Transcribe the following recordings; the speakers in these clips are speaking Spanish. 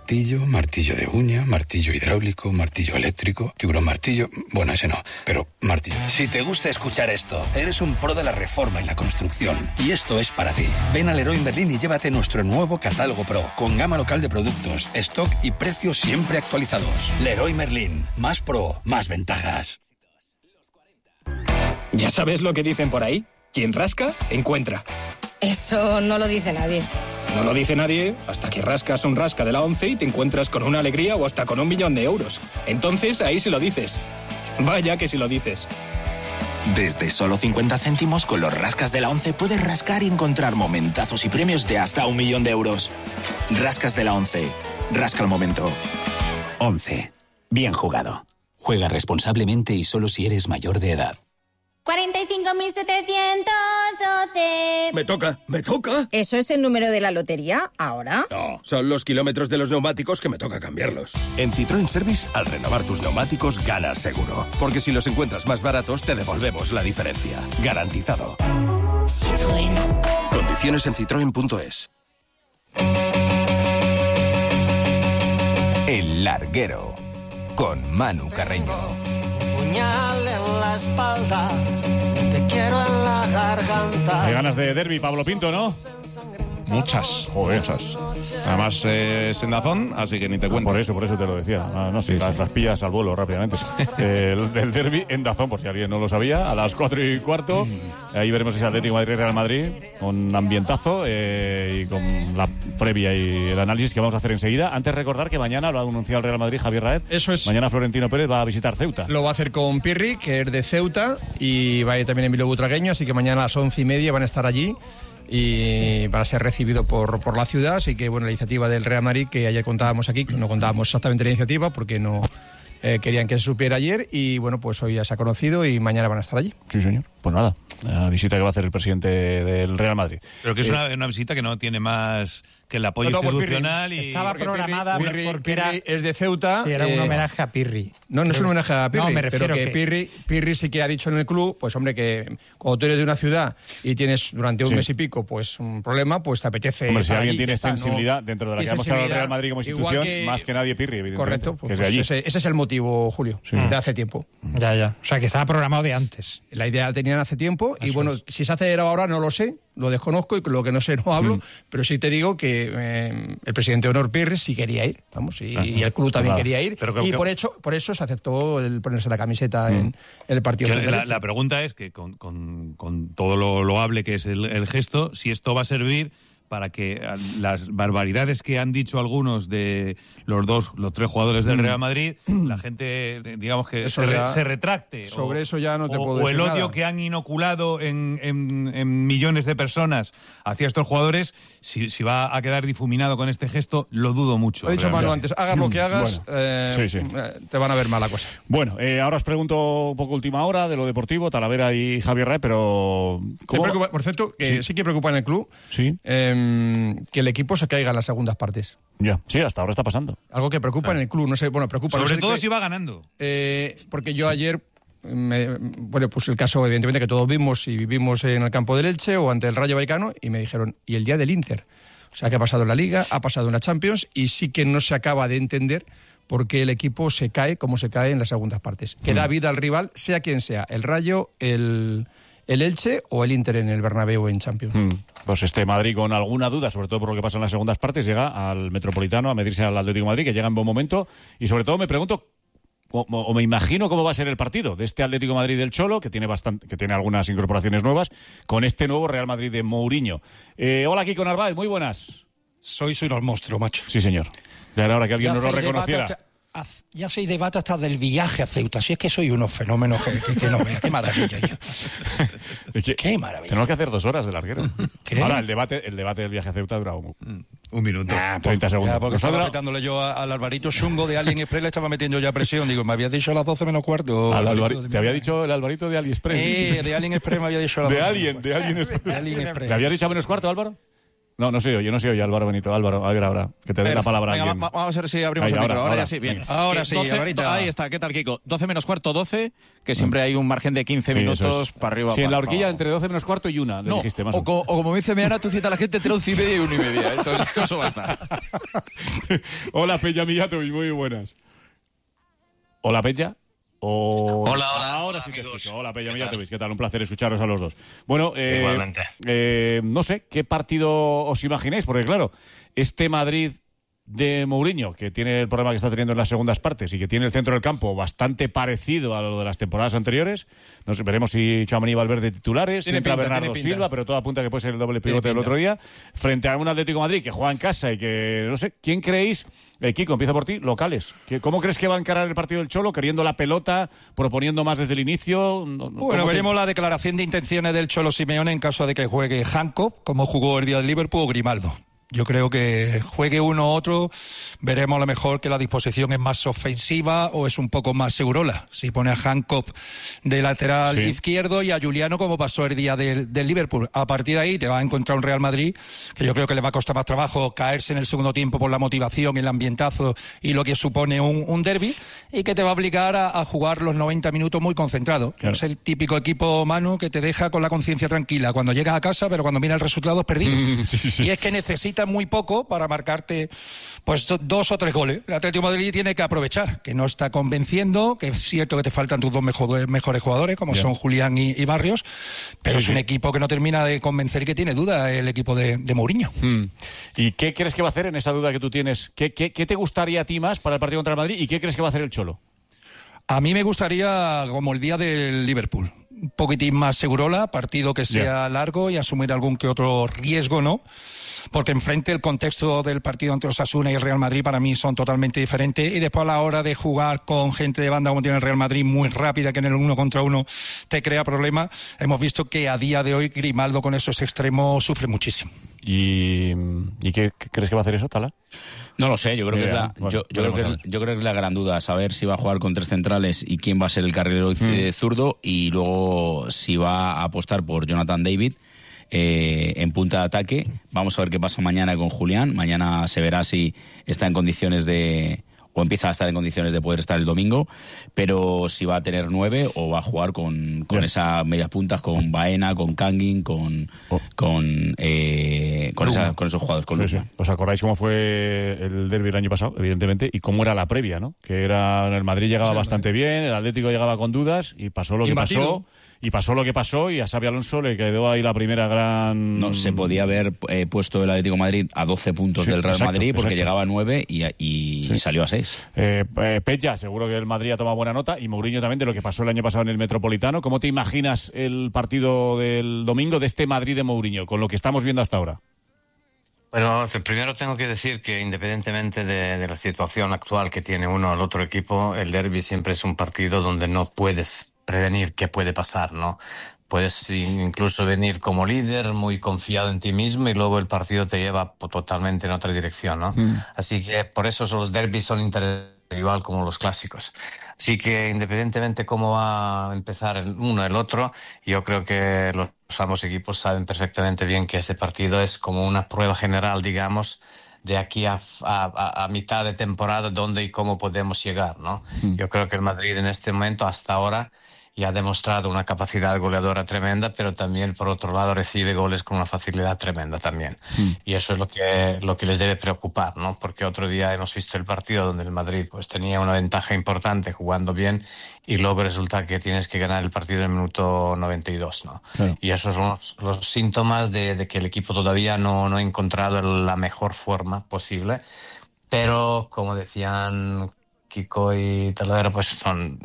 martillo, martillo de uña, martillo hidráulico, martillo eléctrico, tiburón martillo... Bueno, ese no, pero martillo. Si te gusta escuchar esto, eres un pro de la reforma y la construcción. Y esto es para ti. Ven al Leroy Merlin y llévate nuestro nuevo catálogo Pro, con gama local de productos, stock y precios siempre actualizados. Leroy Merlin. Más pro, más ventajas. ¿Ya sabes lo que dicen por ahí? Quien rasca, encuentra. Eso no lo dice nadie. No lo dice nadie hasta que rascas un rasca de la 11 y te encuentras con una alegría o hasta con 1 millón de euros. Entonces ahí sí lo dices. Vaya que sí lo dices. Desde solo 50 céntimos con los rascas de la 11 puedes rascar y encontrar momentazos y premios de hasta 1 millón de euros. Rascas de la 11. Rasca el momento. 11. Bien jugado. Juega responsablemente y solo si eres mayor de edad. 45.712. Me toca. ¿Eso es el número de la lotería ahora? No, son los kilómetros de los neumáticos que me toca cambiarlos. En Citroën Service, al renovar tus neumáticos, ganas seguro. Porque si los encuentras más baratos, te devolvemos la diferencia. Garantizado. Citroën. Condiciones en citroen.es. El Larguero, con Manu Carreño. Puñal en la espalda, te quiero en la garganta. Hay ganas de derbi, Pablo Pinto, ¿no? Muchas, esas. Además es en Dazón, así que ni te cuento. Por eso te lo decía. Las pillas al vuelo rápidamente. El derbi en Dazón, por si alguien no lo sabía, a las 4:15. Ahí veremos ese Atlético Madrid-Real Madrid, con ambientazo y con la previa y el análisis que vamos a hacer enseguida. Antes recordar que mañana lo ha anunciado el Real Madrid, Javier Raed. Eso es. Mañana Florentino Pérez va a visitar Ceuta. Lo va a hacer con Pirri, que es de Ceuta, y va a ir también Emilio Butragueño, así que mañana a las 11:30 van a estar allí y van a ser recibidos por la ciudad. Así que bueno, la iniciativa del Real Madrid, que ayer contábamos aquí, no contábamos exactamente la iniciativa porque no querían que se supiera ayer, y bueno, pues hoy ya se ha conocido y mañana van a estar allí. Sí, señor. Pues nada, la visita que va a hacer el presidente del Real Madrid. Pero que es una visita que no tiene más que el apoyo institucional. Y estaba programada Pirri es de Ceuta. Sí, era un homenaje a Pirri. No es un homenaje a Pirri, no, me refiero pero que Pirri sí que ha dicho en el club, pues hombre, que cuando tú eres de una ciudad y tienes durante un mes y pico pues un problema, pues te apetece. Hombre, si alguien tiene sensibilidad dentro de la que ha mostrado el Real Madrid como institución, más que nadie Pirri, evidentemente. Correcto, pues ese es el motivo, Julio, de hace tiempo. Ya. O sea, que estaba programado de antes. La idea la tenían hace tiempo y bueno, si se ha acelerado ahora no lo sé, lo desconozco y lo que no sé no hablo, pero sí te digo que el presidente Honor Pirri sí quería ir, vamos, y el club también quería ir, y por eso se aceptó el ponerse la camiseta en el partido. La pregunta es que con todo lo loable que es el gesto, si esto va a servir para que las barbaridades que han dicho algunos de los 3 jugadores del Real Madrid, la gente, digamos que se retracte. Sobre eso ya no te puedo decir o el odio nada. que han inoculado en millones de personas hacia estos jugadores, si va a quedar difuminado con este gesto, lo dudo mucho. Lo he dicho Manu antes, hagas lo que hagas, te van a ver mala cosa. Bueno, ahora os pregunto un poco última hora de lo deportivo, Talavera y Javier Rae, pero... Por cierto, que sí que preocupa en el club que el equipo se caiga en las segundas partes. Ya, sí, hasta ahora está pasando. Algo que preocupa en el club, no sé, preocupa. Sobre todo si va ganando. Porque yo ayer, pues el caso evidentemente que todos vimos y vivimos en el campo del Elche o ante el Rayo Vallecano, y me dijeron, ¿y el día del Inter? O sea, que ha pasado en la Liga, ha pasado en la Champions, y sí que no se acaba de entender por qué el equipo se cae como se cae en las segundas partes. Que da vida al rival, sea quien sea, el Rayo, el Elche o el Inter en el Bernabéu en Champions. Pues Madrid con alguna duda, sobre todo por lo que pasa en las segundas partes, llega al Metropolitano a medirse al Atlético de Madrid, que llega en buen momento, y sobre todo me pregunto o me imagino cómo va a ser el partido de este Atlético de Madrid del Cholo, que tiene algunas incorporaciones nuevas, con este nuevo Real Madrid de Mourinho. Hola, Kiko Narváez, muy buenas. Soy unos monstruos, macho. Sí, señor. Ya era hora que alguien nos lo reconociera. Ya soy debate hasta del viaje a Ceuta. Si es que soy unos fenómenos que no vea. Qué maravilla. Qué maravilla. Tenemos que hacer 2 horas de larguero. ¿Qué? Ahora, el debate del viaje a Ceuta dura un minuto. 30 segundos. Porque estaba quitándole yo al Alvarito Chungo de Alien Express, le estaba metiendo ya presión. Digo, me habías dicho a las 12 menos cuarto. ¿Te había dicho el Alvarito de AliExpress? De Alien Express me había dicho a las 12. De Alien Express. ¿Le había dicho a menos cuarto, Álvaro? No sé yo no sé Álvaro Benito. Álvaro, a ver ahora, que te dé la palabra a alguien. Vamos a ver si abrimos el micro. Ahora ya sí, bien. Venga. Ahora sí, 12, Alvarita. ahí está, ¿qué tal, Kiko? 12 menos cuarto, 12, que siempre hay un margen de 15 minutos para arriba. Sí, en la horquilla para entre 12 menos cuarto y 1, le dijiste más. O como dice Meana, tú citas a la gente entre 11 y media y 1 y media. Entonces, eso va a estar. Hola, Peña Millatovic, muy buenas. Hola, Peña. Hola. Ahora sí te escucho. Hola, Peña Millatovic, ¿qué tal? Un placer escucharos a los dos. Bueno, igualmente. No sé, ¿qué partido os imagináis? Porque claro, este Madrid de Mourinho, que tiene el problema que está teniendo en las segundas partes y que tiene el centro del campo bastante parecido a lo de las temporadas anteriores. No sé, veremos si Tchouaméni y Valverde titulares, si entra Bernardo Silva, pero todo apunta que puede ser el doble pivote del otro día, frente a un Atlético de Madrid que juega en casa y que, no sé, ¿quién creéis? Kiko, empieza por ti, locales. ¿Cómo crees que va a encarar el partido del Cholo? ¿Queriendo la pelota? ¿Proponiendo más desde el inicio? Bueno, veremos la declaración de intenciones del Cholo Simeone en caso de que juegue Hancock, como jugó el día del Liverpool, o Grimaldo. Yo creo que juegue uno u otro, veremos a lo mejor que la disposición es más ofensiva o es un poco más segurola. Si pone a Hancock de lateral izquierdo y a Juliano como pasó el día del Liverpool. A partir de ahí te va a encontrar un Real Madrid que yo creo que le va a costar más trabajo caerse en el segundo tiempo por la motivación, el ambientazo y lo que supone un derbi, y que te va a obligar a jugar los 90 minutos muy concentrado. Claro. Es el típico equipo, Manu, que te deja con la conciencia tranquila cuando llegas a casa, pero cuando mira el resultado es perdido. Y es que necesita muy poco para marcarte pues 2 o 3 goles. El Atlético de Madrid tiene que aprovechar que no está convenciendo, que es cierto que te faltan tus dos mejores jugadores, como son Julián y Barrios, pero es un equipo que no termina de convencer y que tiene duda el equipo de Mourinho. ¿Y qué crees que va a hacer en esa duda que tú tienes? ¿Qué te gustaría a ti más para el partido contra el Madrid y qué crees que va a hacer el Cholo? A mí me gustaría, como el día del Liverpool, un poquitín más segurola, partido que sea largo y asumir algún que otro riesgo, ¿no? Porque enfrente el contexto del partido entre Osasuna y el Real Madrid para mí son totalmente diferentes, y después a la hora de jugar con gente de banda como tiene el Real Madrid, muy rápida, que en el 1 contra 1 te crea problemas, hemos visto que a día de hoy Grimaldo con esos extremos sufre muchísimo. ¿Y qué crees que va a hacer eso, Tala? No lo sé, yo creo que es la gran duda, saber si va a jugar con 3 centrales y quién va a ser el carrilero zurdo, y luego si va a apostar por Jonathan David en punta de ataque. Vamos a ver qué pasa mañana con Julián. Mañana se verá si está en condiciones o empieza a estar en condiciones de poder estar el domingo, pero si va a tener 9 o va a jugar con esas medias puntas, con Baena, con Kangin, con esos jugadores. Con ¿Os acordáis cómo fue el derbi el año pasado, evidentemente, y cómo era la previa, ¿no? Que era, el Madrid llegaba bastante bien, el Atlético llegaba con dudas y pasó lo que pasó. Y pasó lo que pasó, y a Xabi Alonso le quedó ahí la primera gran... No, se podía haber puesto el Atlético de Madrid a 12 puntos del Real Madrid, porque llegaba a 9 y salió a 6. Pecha, seguro que el Madrid ha tomado buena nota, y Mourinho también, de lo que pasó el año pasado en el Metropolitano. ¿Cómo te imaginas el partido del domingo de este Madrid de Mourinho, con lo que estamos viendo hasta ahora? Bueno, primero tengo que decir que independientemente de la situación actual que tiene uno o el otro equipo, el derbi siempre es un partido donde no puedes prevenir qué puede pasar, ¿no? Puedes incluso venir como líder, muy confiado en ti mismo, y luego el partido te lleva totalmente en otra dirección, ¿no? Así que por eso los derbis son interesantes, igual como los clásicos. Así que independientemente cómo va a empezar el uno el otro, yo creo que los ambos equipos saben perfectamente bien que este partido es como una prueba general, digamos, de aquí a mitad de temporada, dónde y cómo podemos llegar, ¿no? Yo creo que el Madrid en este momento, hasta ahora, y ha demostrado una capacidad goleadora tremenda, pero también, por otro lado, recibe goles con una facilidad tremenda también. Y eso es lo que les debe preocupar, ¿no? Porque otro día hemos visto el partido donde el Madrid pues tenía una ventaja importante jugando bien, y luego resulta que tienes que ganar el partido en el minuto 92, ¿no? Claro. Y esos son los síntomas de que el equipo todavía no ha encontrado la mejor forma posible. Pero, como decían Kiko y Talavera, pues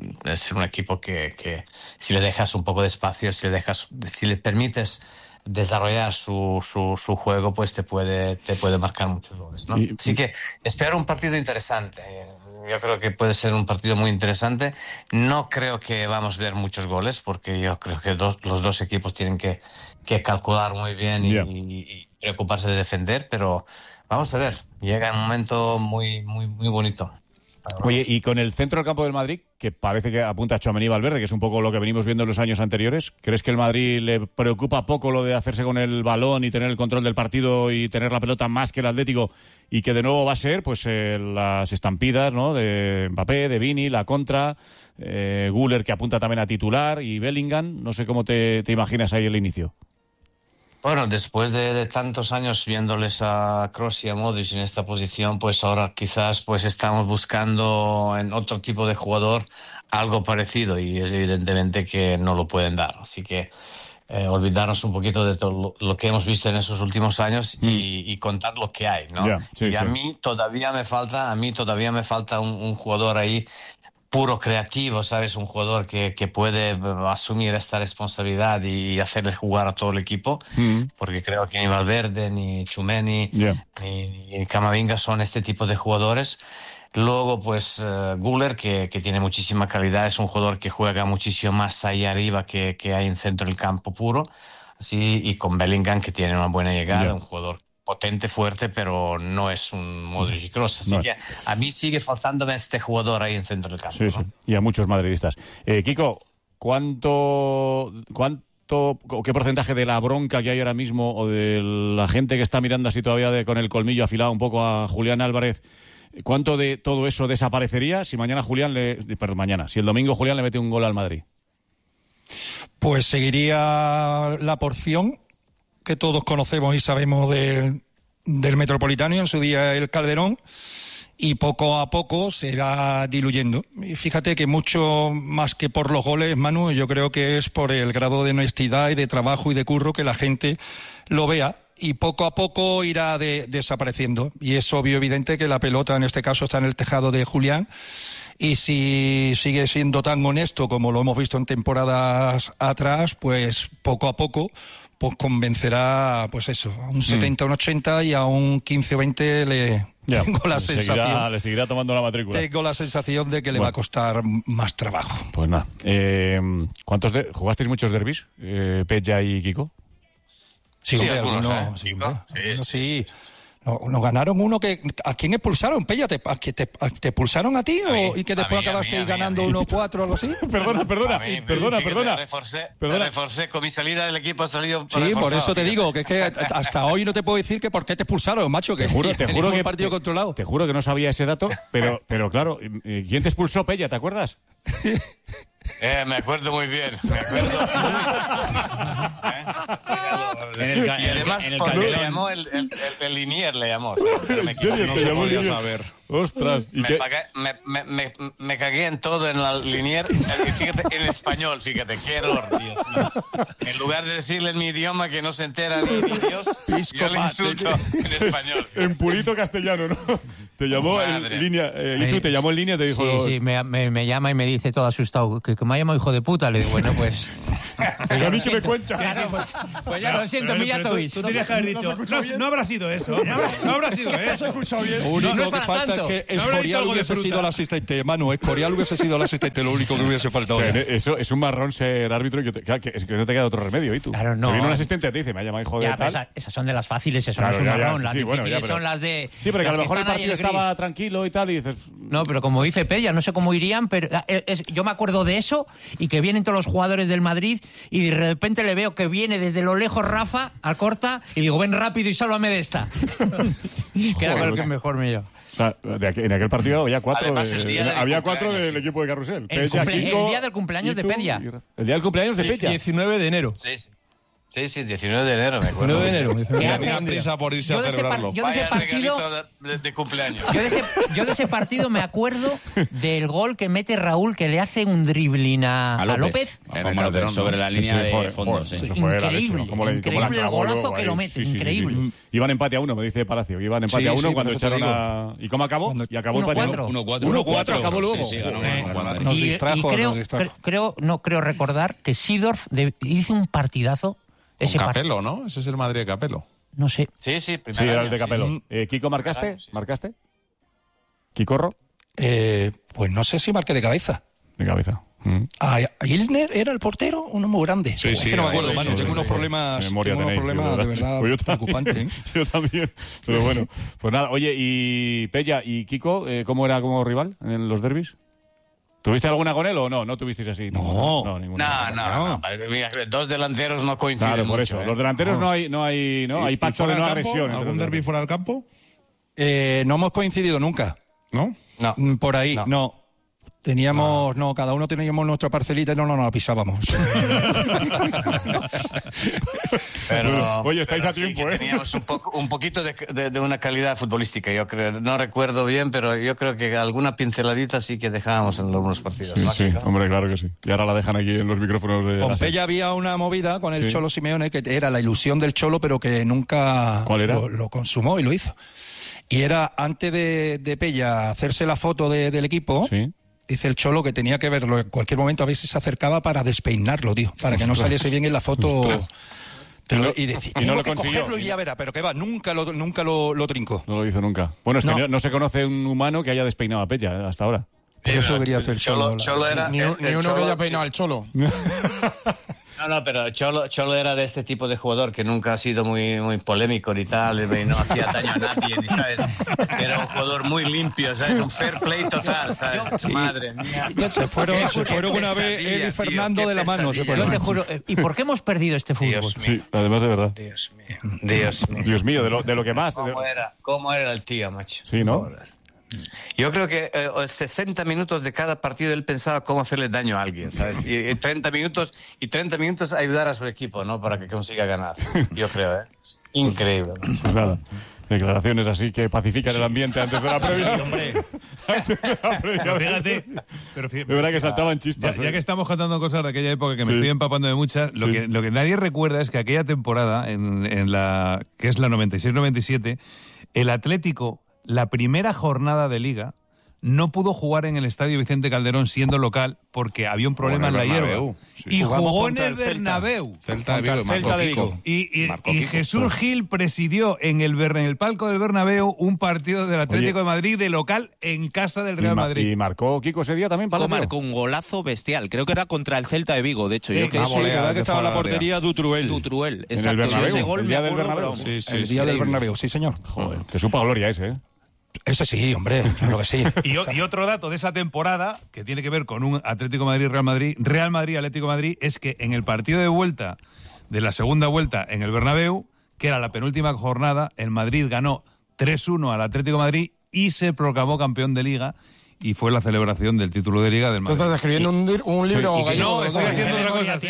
es un equipo que si le dejas un poco de espacio, si le permites desarrollar su juego, pues te puede marcar muchos goles, ¿no? Así que espero un partido interesante. Yo creo que puede ser un partido muy interesante. No creo que vamos a ver muchos goles, porque yo creo que los dos equipos tienen que calcular muy bien y preocuparse de defender, pero vamos a ver, llega un momento muy, muy, muy bonito. Oye, y con el centro del campo del Madrid, que parece que apunta a Tchouaméni y Valverde, que es un poco lo que venimos viendo en los años anteriores, ¿crees que el Madrid le preocupa poco lo de hacerse con el balón y tener el control del partido y tener la pelota más que el Atlético, y que de nuevo va a ser pues las estampidas, ¿no?, de Mbappé, de Vini, la contra, Güler, que apunta también a titular, y Bellingham? No sé cómo te imaginas ahí el inicio. Bueno, después de tantos años viéndoles a Kroos y a Modric en esta posición, pues ahora quizás pues estamos buscando en otro tipo de jugador algo parecido, y es evidentemente que no lo pueden dar. Así que olvidarnos un poquito de todo lo que hemos visto en esos últimos años y contar lo que hay, ¿no? A mí todavía me falta un jugador ahí puro creativo, ¿sabes? Un jugador que puede asumir esta responsabilidad y hacerle jugar a todo el equipo, porque creo que ni Valverde, ni Tchouaméni, ni Camavinga son este tipo de jugadores. Luego, pues, Güler, que tiene muchísima calidad, es un jugador que juega muchísimo más ahí arriba que hay en centro del campo puro. Así, y con Bellingham, que tiene una buena llegada, un jugador potente, fuerte, pero no es un Modric y Kroos. Así que a mí sigue faltándome este jugador ahí en centro del campo. Sí, sí. Y a muchos madridistas. Kiko, ¿qué porcentaje de la bronca que hay ahora mismo, o de la gente que está mirando así todavía con el colmillo afilado un poco a Julián Álvarez, cuánto de todo eso desaparecería si mañana si el domingo Julián le mete un gol al Madrid? Pues seguiría la porción que todos conocemos y sabemos del Metropolitano, y en su día el Calderón, y poco a poco se irá diluyendo. Y fíjate que mucho más que por los goles, Manu, yo creo que es por el grado de honestidad y de trabajo y de curro que la gente lo vea, y poco a poco irá desapareciendo. Y es obvio, evidente, que la pelota en este caso está en el tejado de Julián, y si sigue siendo tan honesto como lo hemos visto en temporadas atrás, pues poco a poco pues convencerá, pues eso, a un 70, un 80, y a un 15 o 20 tengo la sensación. Le seguirá tomando la matrícula. Tengo la sensación de que le va a costar más trabajo. Pues nada. ¿Jugasteis muchos derbis, Peja y Kiko? Sí, sí. Nos ganaron uno que... ¿A quién expulsaron, Pella? ¿Te expulsaron a ti y que después acabaste ganando 1-4 o algo así? Perdona. Reforcé con mi salida del equipo, ha salido reforzado. Por eso te digo, que es que hasta hoy no te puedo decir que por qué te expulsaron, macho. Te juro que partido controlado. Te juro que no sabía ese dato, pero claro, ¿quién te expulsó, Pella? ¿Te acuerdas? Me acuerdo muy bien. Y además, porque le llamó el Linier, le llamó. ¿En serio? Te llamó Linier. Ostras. Me cagué en todo en la Linier. Fíjate, en español, fíjate, qué error, tío. En lugar de decirle en mi idioma que no se entera ni Dios, yo le insulto en español. En purito castellano, ¿no? Te llamó en línea. ¿Y tú te llamó en línea? Te dijo... Sí, me llama y me dice todo asustado que me ha llamado hijo de puta. Le digo, bueno, pues... Pero a mí que me cuenta. Claro, pues ya lo siento, Tú tenías que haber dicho, no habrá sido eso. No habrá sido eso. ¿Se ha escuchado bien? Lo único que falta es que Escorial hubiese sido el asistente. Manu, Escorial hubiese sido el asistente, lo único que hubiese faltado. Eso es un marrón ser árbitro, y que no te queda otro remedio. ¿Y tú? Claro, no. Te viene un asistente y te dice, me ha llamado hijo de tal. Esas son de las fáciles, eso no es un marrón. Las difíciles son las de... Sí, pero que a lo mejor el partido estaba tranquilo y tal, y dices... No, pero como dice Pella, no sé cómo irían, pero yo me acuerdo de eso, y que vienen todos los jugadores del Madrid, y de repente le veo que viene desde lo lejos Rafa, al corta, y digo, ven rápido y sálvame de esta. Que era lo que mejor me dio. O sea, en aquel partido había cuatro, del equipo de Carrusel. El día del cumpleaños de Pella. El día del cumpleaños de Pella. 19 de enero. Sí, 19 de enero, me acuerdo. 19 de enero. Tenía prisa por irse a celebrarlo. Yo de ese partido de cumpleaños. Yo de ese partido me acuerdo del gol que mete Raúl, que le hace un dribbling a López. Sobre la línea de fondo. Increíble, increíble el golazo que lo mete, increíble. Iban empate a 1, me dice Palacio. Iban empate a 1 cuando echaron a... ¿Y cómo acabó? Y acabó empate a 1-4. Acabó luego. Nos distrajo. Creo recordar que Seedorf hizo un partidazo. Capello, ¿no? Ese es el Madrid de Capello. No sé. Sí, era el de Capello. Kiko, ¿marcaste? ¿Marcaste? ¿Kikorro? Pues no sé si marqué de cabeza. De cabeza. A Ilner era el portero, uno muy grande. Sí, es que no me acuerdo, Manu, tengo unos problemas, de verdad preocupantes. Yo también, pero bueno. Pues nada, oye, y Pella y Kiko, ¿cómo era como rival en los derbis? ¿Tuviste alguna con él o no? ¿No tuvisteis así? No, ninguna. No. Dos delanteros no coinciden. Claro, por eso. Mucho, Los delanteros no hay pacto de no agresión. ¿Algún derbi fuera del campo? No hemos coincidido nunca. ¿No? No. Por ahí, no. Teníamos, cada uno teníamos nuestra parcelita y no nos pisábamos. Pero, oye, estáis a tiempo, sí, teníamos un poquito de una calidad futbolística, yo creo. No recuerdo bien, pero yo creo que alguna pinceladita sí que dejábamos en algunos partidos. Sí, hombre, claro que sí. Y ahora la dejan aquí en los micrófonos de... Con Pella había una movida con el Cholo Simeone que era la ilusión del Cholo, pero que nunca lo consumó y lo hizo. Y era antes de Pella hacerse la foto del equipo... Sí. Dice el Cholo que tenía que verlo en cualquier momento, a ver si se acercaba para despeinarlo, tío, para que no saliese bien en la foto. Y decía, y no lo que consiguió. cogerlo y ya verá, pero que va, nunca lo trincó. No lo hizo nunca. Bueno, es que no se conoce un humano que haya despeinado a Pella hasta ahora. Por eso quería hacer Cholo. Ni uno que haya peinado al Cholo. No, pero Cholo era de este tipo de jugador que nunca ha sido muy polémico ni tal, y no hacía daño a nadie, ni sabes. Era un jugador muy limpio, ¿sabes? Un fair play total, ¿sabes? Sí. Madre mía. Se fueron una vez él y Fernando de la mano. Yo te juro, ¿y por qué hemos perdido este fútbol? Dios mío. Sí, además de verdad. Dios mío, de lo que más. ¿Cómo era el tío, macho? Sí, ¿no? Yo creo que 60 minutos de cada partido él pensaba cómo hacerle daño a alguien, ¿sabes? Y 30 minutos ayudar a su equipo, ¿no? Para que consiga ganar. Yo creo, ¿eh? Increíble. Pues nada. Declaraciones así que pacifican el ambiente antes de la previa. Hombre. Pero fíjate, de verdad que saltaban chispas. Ya que estamos contando cosas de aquella época que me estoy empapando de muchas, lo que nadie recuerda es que aquella temporada, en la que es la 96-97, el Atlético, la primera jornada de Liga, no pudo jugar en el Estadio Vicente Calderón siendo local porque había un problema en la hierba. Sí. Y jugó en el Bernabéu. Celta de Vigo. Y Jesús Gil presidió en el palco del Bernabéu un partido del Atlético de Madrid de local en casa del Real Madrid. ¿Y marcó Kiko ese día también? Marcó un golazo bestial. Creo que era contra el Celta de Vigo, de hecho. Sí, verdad que estaba en la portería Dutruel. Exacto. En el Bernabéu, ese gol el día del Bernabéu. El día del Bernabéu, sí, señor. Joder, te supa gloria ese, ¿eh? Ese sí, hombre, claro que sí. Y otro dato de esa temporada, que tiene que ver con un Atlético Madrid-Real Madrid, Real Madrid-Atlético Madrid, es que en el partido de vuelta, de la segunda vuelta en el Bernabéu, que era la penúltima jornada, el Madrid ganó 3-1 al Atlético de Madrid y se proclamó campeón de Liga. Y fue la celebración del título de Liga del Madrid. ¿Tú estás escribiendo un libro No, gallego? estoy haciendo otra cosa.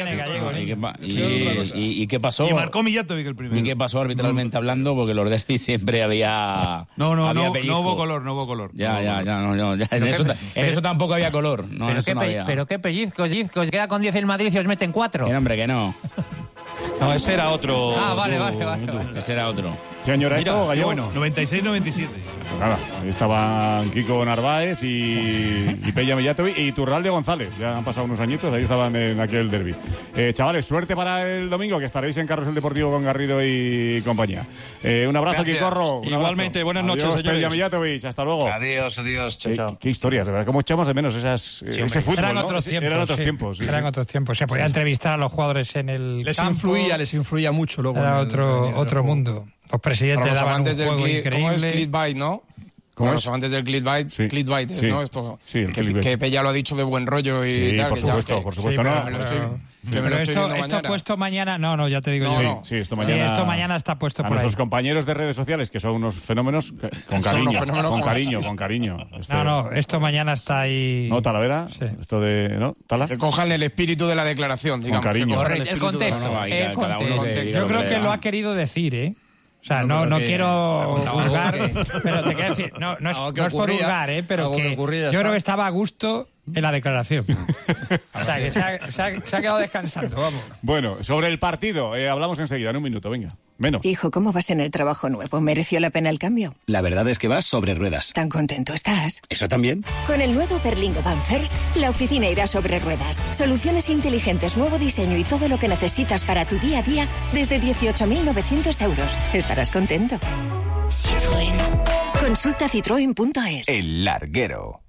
¿Y qué pasó? Y marcó Millatovic el primero. ¿Y qué pasó arbitralmente hablando? Porque los derbis siempre había... No hubo color. Ya. En eso tampoco había color. Pero qué pellizco. Queda con 10 el Madrid y os meten 4. Hombre, que no. No, ese era otro. Vale. Ese era otro. ¿Qué año era esto, Gallego? Bueno. 96-97. Pues nada, ahí estaban Kiko Narváez y Pella Millatovic y Turralde González. Ya han pasado unos añitos, ahí estaban en aquel derbi. Chavales, suerte para el domingo, que estaréis en Carrusel Deportivo con Garrido y compañía. Un abrazo, Kikorro. Igualmente, buenas noches, señores. Pella Millatovic, hasta luego. Adiós, chao. Qué historias, de verdad, cómo echamos de menos ese fútbol, Eran ¿no? otros tiempos. Eran otros tiempos. Eran otros tiempos. Se podía entrevistar a los jugadores en el campo. Les influía mucho luego. Era otro mundo. Los presidentes daban un juego increíble. ¿Cómo es clickbait, no? Como los amantes del clickbait, ¿no? Esto, que Pella lo ha dicho de buen rollo y tal. Por supuesto. Sí, pero esto puesto mañana. No, ya te digo yo. Sí, esto mañana está puesto por ahí. Nuestros compañeros de redes sociales, que son unos fenómenos, con cariño. No, esto mañana está ahí. ¿No, Talavera? Sí. Esto de... ¿No? ¿Tala? Que cojan el espíritu de la declaración, digamos. Con cariño. El contexto. Yo creo que lo ha querido decir, ¿eh? O sea, no quiero juzgar, pero te quiero decir, no es por juzgar, pero que yo creo que estaba a gusto en la declaración. O sea, que se ha quedado descansando, vamos. Bueno, sobre el partido, hablamos enseguida, en un minuto, venga. Menos. Hijo, ¿cómo vas en el trabajo nuevo? ¿Mereció la pena el cambio? La verdad es que vas sobre ruedas. ¿Tan contento estás? ¿Eso también? Con el nuevo Berlingo Van First, la oficina irá sobre ruedas. Soluciones inteligentes, nuevo diseño y todo lo que necesitas para tu día a día desde 18.900 euros. Estarás contento. Citroën. Consulta citroen.es. El Larguero.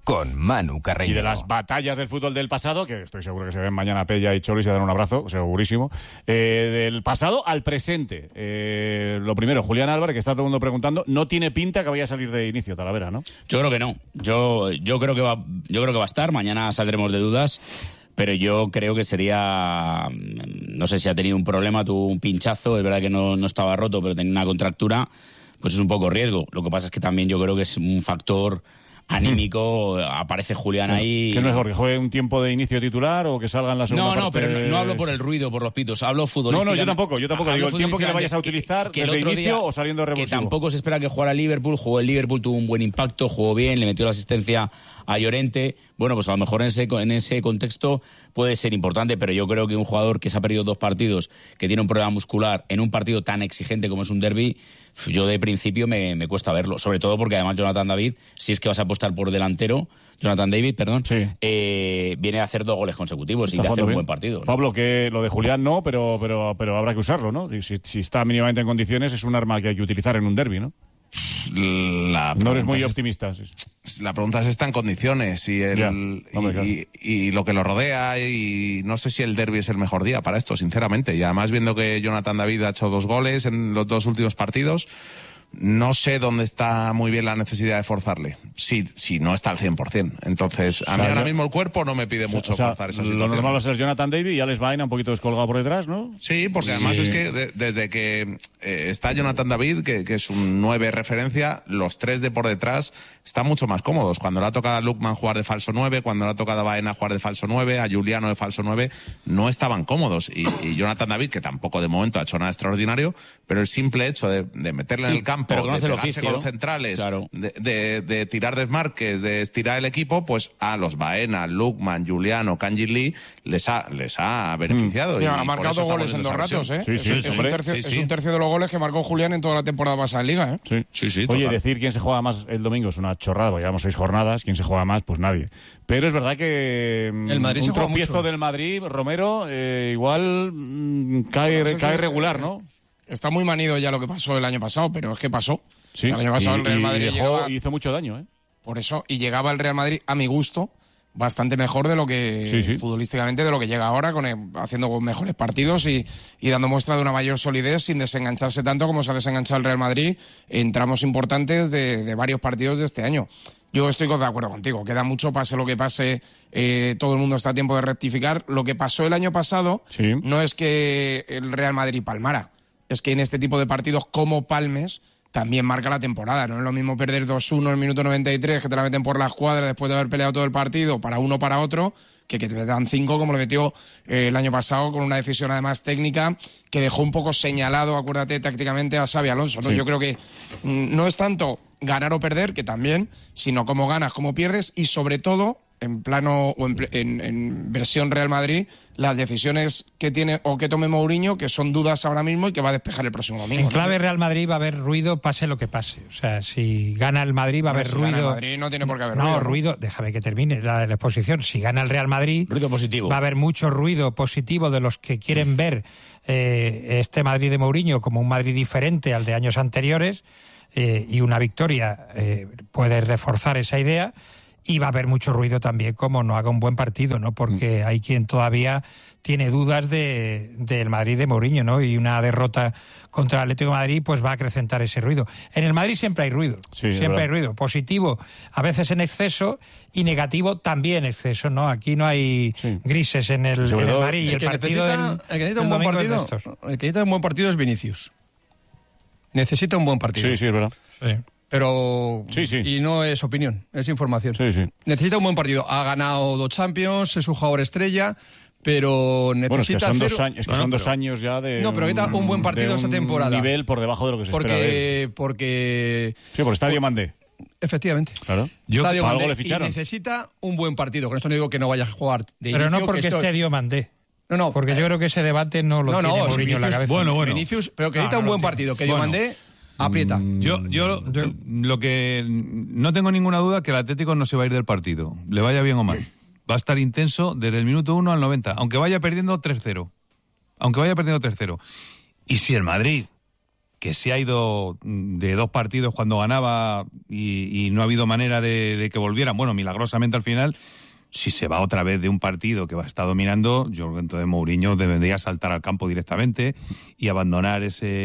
con Manu Carreño. Y de las batallas del fútbol del pasado, que estoy seguro que se ven mañana Pella y Cholo y se dan un abrazo, segurísimo. Del pasado al presente. Lo primero, Julián Álvarez, que está todo el mundo preguntando, no tiene pinta que vaya a salir de inicio Talavera, ¿no? Yo creo que no. Yo creo que va a estar. Mañana saldremos de dudas. Pero yo creo que sería, no sé si ha tenido un problema, tuvo un pinchazo, es verdad que no estaba roto, pero tenía una contractura, pues es un poco riesgo. Lo que pasa es que también yo creo que es un factor anímico, aparece Julián ahí. ¿Qué es mejor, que juegue un tiempo de inicio titular o que salga en la segunda parte? No, pero no hablo por el ruido, por los pitos, hablo futbolísticamente. No, yo tampoco. Digo, el tiempo que le vayas a utilizar, que desde inicio o saliendo de revulsivo. Que tampoco se espera que jugara Liverpool, jugó el Liverpool, tuvo un buen impacto, jugó bien, le metió la asistencia a Llorente. Bueno, pues a lo mejor en ese contexto puede ser importante, pero yo creo que un jugador que se ha perdido 2 partidos, que tiene un problema muscular, en un partido tan exigente como es un derbi, yo de principio me cuesta verlo, sobre todo porque además Jonathan David, si es que vas a apostar por delantero, Jonathan David, perdón, sí. Viene a hacer 2 goles consecutivos y de hacer un buen partido, ¿no? Pablo, que lo de Julián no, pero habrá que usarlo, ¿no? Si está mínimamente en condiciones, es un arma que hay que utilizar en un derbi, ¿no? No eres muy optimista. La pregunta es si está en condiciones y lo que lo rodea, y no sé si el derbi es el mejor día para esto, sinceramente. Y además, viendo que Jonathan David ha hecho 2 goles en los 2 últimos partidos, no sé dónde está muy bien la necesidad de forzarle, si no está al 100%. Entonces, a mí ahora mismo el cuerpo no me pide mucho forzar esa situación. Lo normal va a ser Jonathan David y Alex Baena un poquito descolgado por detrás, ¿no? Sí, porque además es que desde que está Jonathan David, que es un 9 referencia, los 3 de por detrás están mucho más cómodos. Cuando le ha tocado a Lukman jugar de falso 9, cuando le ha tocado a Baena jugar de falso 9, a Juliano de falso 9, no estaban cómodos. Y Jonathan David, que tampoco de momento ha hecho nada extraordinario, pero el simple hecho de meterle en el campo, de pegarse con los centrales, claro, de tirar desmarques, de estirar el equipo, pues a los Baena, Lukman, Juliano, Kanji Lee les ha beneficiado. Ha marcado 2 goles en 2 ratos, ¿eh? Es un tercio de los goles que marcó Julián en toda la temporada pasada en Liga, ¿eh? Sí. Oye, decir quién se juega más el domingo es una chorrada, porque llevamos 6 jornadas, quién se juega más, pues nadie. Pero es verdad que el Madrid un tropiezo del Madrid, Romero, igual cae regular, ¿no? Está muy manido ya lo que pasó el año pasado, pero es que pasó. Sí, el año pasado el Real Madrid hizo mucho daño, ¿eh? Por eso, y llegaba el Real Madrid, a mi gusto, bastante mejor de lo que futbolísticamente, de lo que llega ahora, haciendo mejores partidos y dando muestra de una mayor solidez sin desengancharse tanto como se ha desenganchado el Real Madrid en tramos importantes de varios partidos de este año. Yo estoy de acuerdo contigo, queda mucho, pase lo que pase, todo el mundo está a tiempo de rectificar. Lo que pasó el año pasado no es que el Real Madrid palmara, es que en este tipo de partidos como palmes también marca la temporada. No es lo mismo perder 2-1 en el minuto 93, que te la meten por la escuadra después de haber peleado todo el partido para uno para otro, que te dan 5 como lo metió el año pasado, con una decisión además técnica que dejó un poco señalado, acuérdate, tácticamente a Xabi Alonso, ¿no? Yo creo que no es tanto ganar o perder, que también, sino cómo ganas, cómo pierdes, y sobre todo en plano o en versión Real Madrid, las decisiones que tiene o que tome Mourinho, que son dudas ahora mismo y que va a despejar el próximo domingo. En clave Real Madrid va a haber ruido, pase lo que pase. O sea, si gana el Madrid va a haber ruido. Gana el Madrid no tiene por qué haber ruido. No, ruido, déjame que termine la exposición. Si gana el Real Madrid, ruido positivo. Va a haber mucho ruido positivo de los que quieren ver este Madrid de Mourinho como un Madrid diferente al de años anteriores, y una victoria puede reforzar esa idea. Y va a haber mucho ruido también como no haga un buen partido, ¿no? Porque hay quien todavía tiene dudas del Madrid de Mourinho, ¿no? Y una derrota contra el Atlético de Madrid pues va a acrecentar ese ruido. En el Madrid siempre hay ruido, siempre hay ruido. Positivo a veces en exceso y negativo también en exceso, ¿no? Aquí no hay grises en el Madrid. Y el partido el que necesita un buen partido, el que necesita un buen partido es Vinicius. Necesita un buen partido. Sí, es verdad. Sí. Pero y no es opinión, es información. Necesita un buen partido. Ha ganado 2 Champions, es un jugador estrella, pero necesita... Bueno, es que son 2 años ya de... No, pero necesita un buen partido esta temporada. Un nivel por debajo de lo que se espera de él. Porque... Sí, por Estadio Mandé. Efectivamente. Claro. Estadio para Mandé, algo le ficharon. Y necesita un buen partido. Con esto no digo que no vaya a jugar de pero inicio, no porque Estadio Mandé. No, porque yo creo que ese debate no lo tiene Mourinho en la cabeza. Bueno. Vinicius, pero que necesita un buen partido. Que Diomandé aprieta. Yo lo que no tengo ninguna duda que el Atlético no se va a ir del partido, le vaya bien o mal. Va a estar intenso desde el minuto 1 al 90, aunque vaya perdiendo 3-0. Y si el Madrid que se ha ido de 2 partidos cuando ganaba y no ha habido manera de que volvieran, bueno, milagrosamente al final, si se va otra vez de un partido que está dominando, yo creo que entonces Mourinho debería saltar al campo directamente y abandonar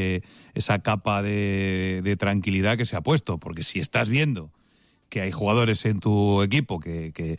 esa capa de tranquilidad que se ha puesto, porque si estás viendo que hay jugadores en tu equipo que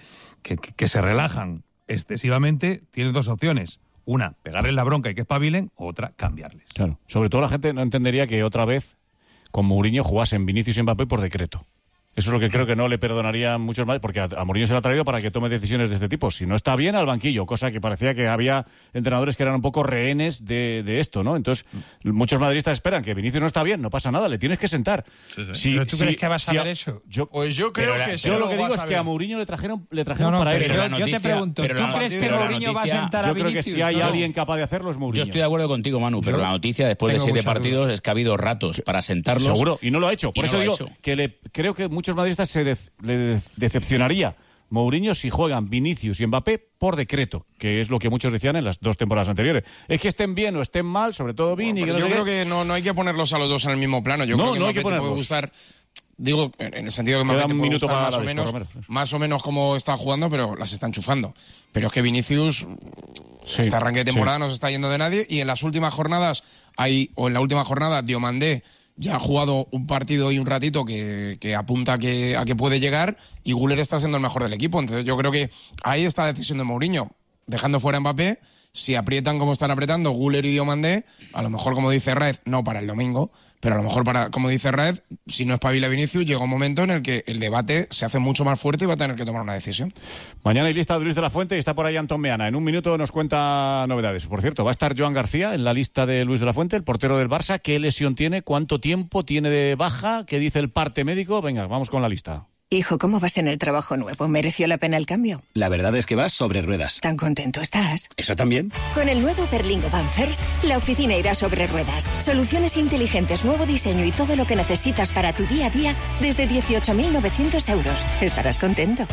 se relajan excesivamente, tienes 2 opciones. Una, pegarles la bronca y que espabilen, otra, cambiarles. Claro. Sobre todo la gente no entendería que otra vez con Mourinho jugasen Vinicius y Mbappé por decreto. Eso es lo que creo que no le perdonarían muchos más, porque a Mourinho se le ha traído para que tome decisiones de este tipo. Si no está bien, al banquillo, cosa que parecía que había entrenadores que eran un poco rehenes de esto, ¿no? Entonces, muchos madridistas esperan que Vinicius no está bien, no pasa nada, le tienes que sentar. Sí. ¿Pero tú crees que vas a ver eso? Pues yo creo que sí. Yo lo que digo es que a Mourinho le trajeron para eso. Yo te pregunto, ¿tú crees que Mourinho va a sentar a Vinicius? Yo creo que si hay alguien capaz de hacerlo es Mourinho. Yo estoy de acuerdo contigo, Manu, pero la noticia después de 7 partidos es que ha habido ratos para sentarlos. Seguro, y no lo ha hecho. Por eso digo que creo que muchos madridistas le decepcionaría Mourinho si juegan Vinicius y Mbappé por decreto, que es lo que muchos decían en las 2 temporadas anteriores. Es que estén bien o estén mal, sobre todo Vini. Yo creo que no hay que ponerlos a los dos en el mismo plano. Yo creo que no hay que ponerlos. Puede gustar, digo, en el sentido que Mbappé puede gustar más o menos como está jugando, pero las está enchufando. Pero es que Vinicius, este arranque de temporada no se está yendo de nadie, y en las últimas jornadas, en la última jornada, Diomandé ya ha jugado un partido y un ratito que apunta a que puede llegar, y Güler está siendo el mejor del equipo. Entonces yo creo que ahí está la decisión de Mourinho, dejando fuera a Mbappé. Si aprietan como están apretando Güler y Diomandé, a lo mejor, como dice Raez, no para el domingo, pero a lo mejor como dice Raez, si no espabila Vinicius, llega un momento en el que el debate se hace mucho más fuerte y va a tener que tomar una decisión. Mañana hay lista de Luis de la Fuente y está por ahí Antón Meana. En un minuto nos cuenta novedades. Por cierto, va a estar Joan García en la lista de Luis de la Fuente, el portero del Barça. ¿Qué lesión tiene? ¿Cuánto tiempo tiene de baja? ¿Qué dice el parte médico? Venga, vamos con la lista. Hijo, ¿cómo vas en el trabajo nuevo? ¿Mereció la pena el cambio? La verdad es que vas sobre ruedas. ¿Tan contento estás? ¿Eso también? Con el nuevo Berlingo Van First, la oficina irá sobre ruedas. Soluciones inteligentes, nuevo diseño y todo lo que necesitas para tu día a día desde 18.900 euros. Estarás contento.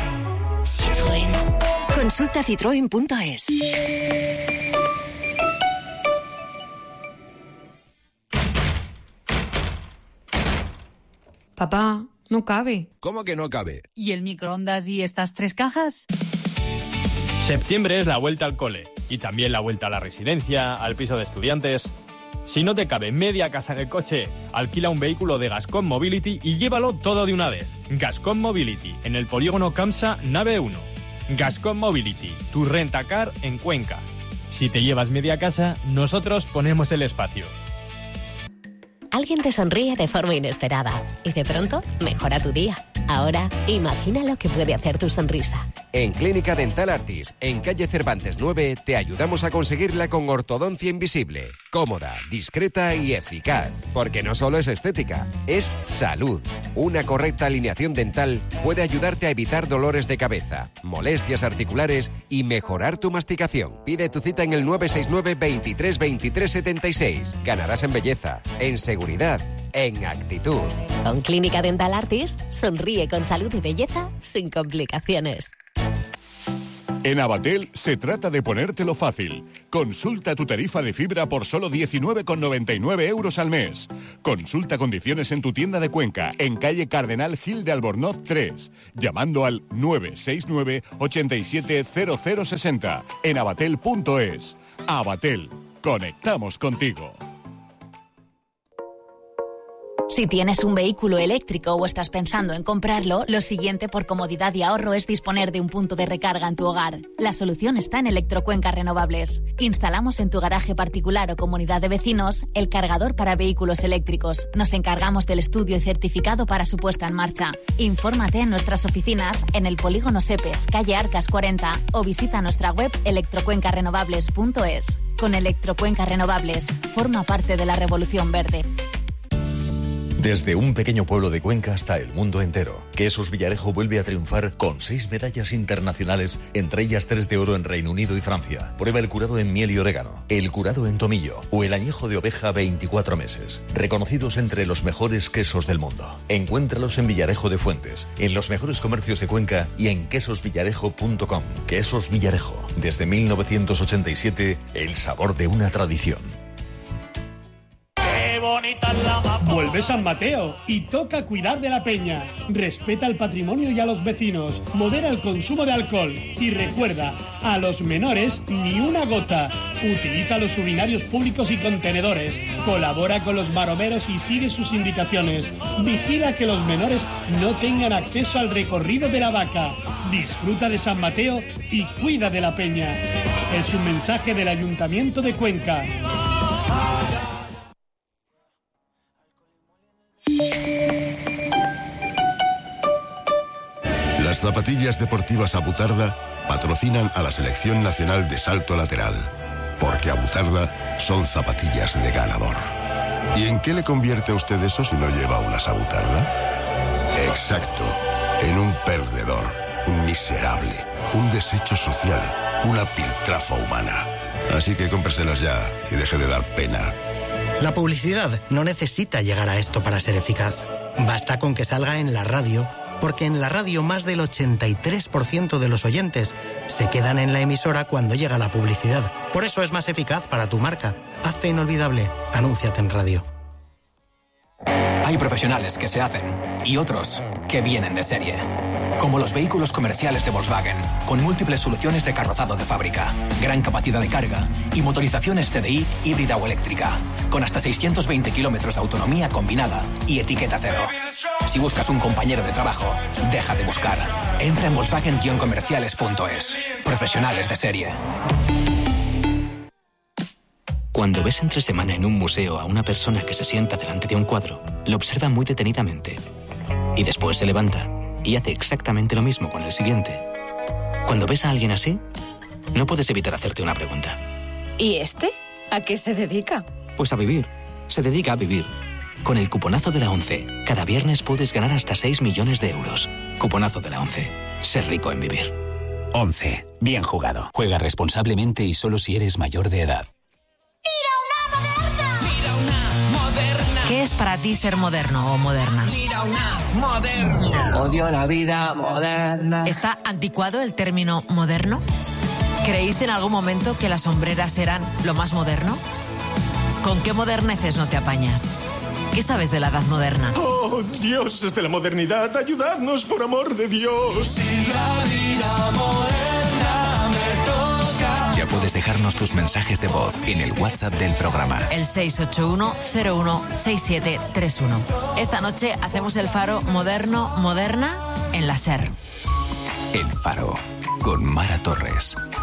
Citroën. Consulta citroen.es. Papá, no cabe. ¿Cómo que no cabe? ¿Y el microondas y estas 3 cajas? Septiembre es la vuelta al cole y también la vuelta a la residencia, al piso de estudiantes. Si no te cabe media casa en el coche, alquila un vehículo de Gascom Mobility y llévalo todo de una vez. Gascom Mobility, en el polígono Camsa, nave 1. Gascom Mobility, tu rentacar en Cuenca. Si te llevas media casa, nosotros ponemos el espacio. Alguien te sonríe de forma inesperada y de pronto mejora tu día. Ahora, imagina lo que puede hacer tu sonrisa. En Clínica Dental Artis, en calle Cervantes 9, te ayudamos a conseguirla con ortodoncia invisible. Cómoda, discreta y eficaz. Porque no solo es estética, es salud. Una correcta alineación dental puede ayudarte a evitar dolores de cabeza, molestias articulares y mejorar tu masticación. Pide tu cita en el 969 23 23 76. Ganarás en belleza, en seguridad, en actitud. Con Clínica Dental Artis, sonríe con salud y belleza sin complicaciones. En Abatel se trata de ponértelo fácil. Consulta tu tarifa de fibra por solo 19,99 euros al mes. Consulta condiciones en tu tienda de Cuenca, en calle Cardenal Gil de Albornoz 3, llamando al 969 87 0060 en abatel.es. Abatel, conectamos contigo. Si tienes un vehículo eléctrico o estás pensando en comprarlo, lo siguiente por comodidad y ahorro es disponer de un punto de recarga en tu hogar. La solución está en Electrocuenca Renovables. Instalamos en tu garaje particular o comunidad de vecinos el cargador para vehículos eléctricos. Nos encargamos del estudio y certificado para su puesta en marcha. Infórmate en nuestras oficinas en el Polígono Sepes, calle Arcas 40, o visita nuestra web electrocuencarenovables.es. Con Electrocuenca Renovables, forma parte de la revolución verde. Desde un pequeño pueblo de Cuenca hasta el mundo entero, Quesos Villarejo vuelve a triunfar con 6 medallas internacionales, entre ellas 3 de oro en Reino Unido y Francia. Prueba el curado en miel y orégano, el curado en tomillo o el añejo de oveja 24 meses. Reconocidos entre los mejores quesos del mundo. Encuéntralos en Villarejo de Fuentes, en los mejores comercios de Cuenca y en quesosvillarejo.com. Quesos Villarejo, desde 1987, el sabor de una tradición. Qué bonita es la Vuelve San Mateo y toca cuidar de la peña. Respeta el patrimonio y a los vecinos. Modera el consumo de alcohol. Y recuerda, a los menores ni una gota. Utiliza los urinarios públicos y contenedores. Colabora con los maromeros y sigue sus indicaciones. Vigila que los menores no tengan acceso al recorrido de la vaca. Disfruta de San Mateo y cuida de la peña. Es un mensaje del Ayuntamiento de Cuenca. Las zapatillas deportivas Abutarda patrocinan a la Selección Nacional de Salto Lateral, porque Abutarda son zapatillas de ganador. ¿Y en qué le convierte a usted eso si no lleva unas Abutarda? Exacto, en un perdedor, un miserable, un desecho social, una piltrafa humana. Así que cómpreselas ya y deje de dar pena. La publicidad no necesita llegar a esto para ser eficaz. Basta con que salga en la radio, porque en la radio más del 83% de los oyentes se quedan en la emisora cuando llega la publicidad. Por eso es más eficaz para tu marca. Hazte inolvidable. Anúnciate en radio. Hay profesionales que se hacen y otros que vienen de serie. Como los vehículos comerciales de Volkswagen, con múltiples soluciones de carrozado de fábrica, gran capacidad de carga y motorizaciones TDI híbrida o eléctrica, con hasta 620 kilómetros de autonomía combinada y etiqueta cero. Si buscas un compañero de trabajo, deja de buscar. Entra en Volkswagen-comerciales.es. Profesionales de serie. Cuando ves entre semana en un museo a una persona que se sienta delante de un cuadro, lo observa muy detenidamente y después se levanta y hace exactamente lo mismo con el siguiente. Cuando ves a alguien así, no puedes evitar hacerte una pregunta. ¿Y este? ¿A qué se dedica? Pues a vivir. Se dedica a vivir. Con el cuponazo de la ONCE, cada viernes puedes ganar hasta 6 millones de euros. Cuponazo de la ONCE. Ser rico en vivir. 11. Bien jugado. Juega responsablemente y solo si eres mayor de edad. ¿Qué es para ti ser moderno o moderna? Mira una moderna. Odio la vida moderna. ¿Está anticuado el término moderno? ¿Creíste en algún momento que las sombreras eran lo más moderno? ¿Con qué moderneces no te apañas? ¿Qué sabes de la edad moderna? ¡Oh, dioses de la modernidad! ¡Ayudadnos, por amor de Dios! Si la vida moderna me toca. Ya puedes dejarnos tus mensajes de voz en el WhatsApp del programa. El 681-016731. Esta noche hacemos el Faro moderno, moderna en la SER. El Faro, con Mara Torres.